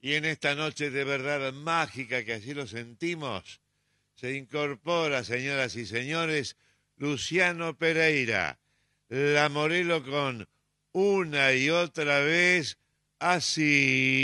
Y en esta noche de verdad mágica, que así lo sentimos, se incorpora, señoras y señores, Luciano Pereira, la Morelo con Una y Otra Vez Así.